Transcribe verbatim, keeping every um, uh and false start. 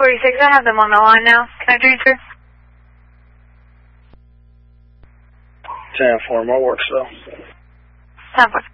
forty-six, I have them on the line now. Can I transfer? ten four, more work still. ten four.